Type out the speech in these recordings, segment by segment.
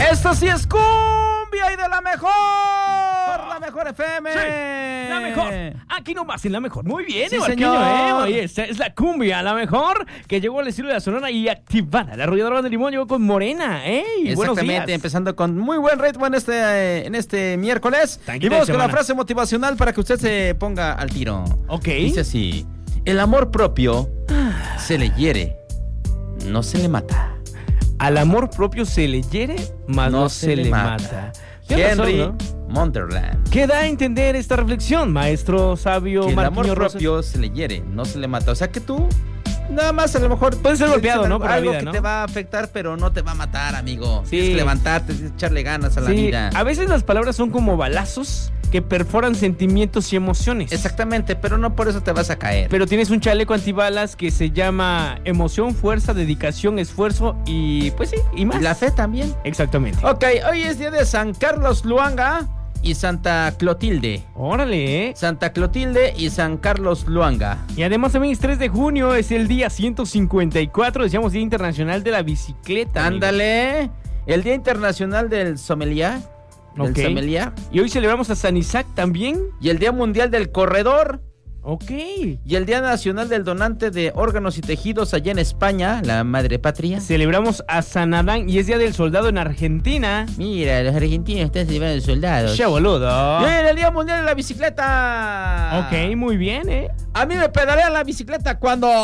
Esta sí es cumbia y de la mejor FM. Sí, la mejor. Aquí nomás en la mejor. Muy bien, Sí, Marqueño, señor. Oye, esta es la cumbia, la mejor, que llegó al estilo de la Sonora y activada. La arrolladora de Limón llegó con Morena. ¡Ey! Buenos Exactamente, días. empezando con muy buen ritmo en este miércoles. Tranquila Y vamos con la semana. frase motivacional para que usted se ponga al tiro. Ok. Dice así: el amor propio se le hiere, no se le mata. Al amor propio se le hiere, mas no se le mata. Tienes Henry razón, ¿no? Monterland. ¿Qué da a entender esta reflexión, maestro sabio Que el amor Marquinhos Rosas? propio se le hiere, no se le mata. O sea que tú, nada más a lo mejor Puedes ser golpeado, dicen ¿no? Por la algo vida, que ¿no? te va a afectar, pero no te va a matar, amigo. Sí. Tienes que levantarte, tienes que echarle ganas a la Sí, vida. a veces las palabras son como balazos que perforan sentimientos y emociones. Exactamente, pero no por eso te vas a caer. Pero tienes un chaleco antibalas que se llama emoción, fuerza, dedicación, esfuerzo y pues sí, y más. Y la fe también. Exactamente. Ok, hoy es día de San Carlos Luanga y Santa Clotilde. Órale, ¿eh? Santa Clotilde y San Carlos Luanga. Y además también es 3 de junio, es el día 154, decíamos Día Internacional de la Bicicleta. amigo. Ándale. El Día Internacional del Sommelier. Del Ok. sommelier. Y hoy celebramos a San Isaac también. Y el Día Mundial del Corredor. Ok. Y el Día Nacional del Donante de Órganos y Tejidos allá en España, la madre patria. Celebramos a San Adán y es Día del Soldado en Argentina. Mira, los argentinos están celebrando soldados. Che, boludo. Y hoy es el Día Mundial de la Bicicleta. Ok, muy bien, ¿eh? A mí me pedalean la bicicleta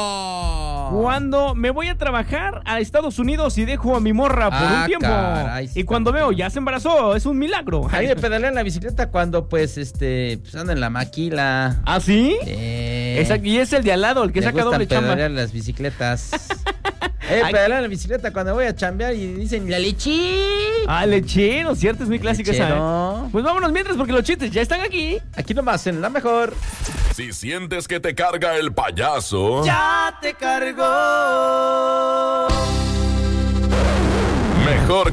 Cuando me voy a trabajar a Estados Unidos y dejo a mi morra por un tiempo. Caray, sí Y cuando está veo, bien. ya se embarazó, es un milagro. A mí me pedalean la bicicleta cuando pues ando en la maquila. ¿Ah, sí? Exacto, y es el de al lado, el que Me saca gustan doble chamba. pedalear las bicicletas. Ay. Pedalear la bicicleta cuando voy a chambear y dicen la leche. Ah, lechero, cierto, es muy clásica esa. Lechero. Pues vámonos mientras porque los chistes ya están aquí. Aquí nomás en la mejor. Si sientes que te carga el payaso, Ya te cargó. mejor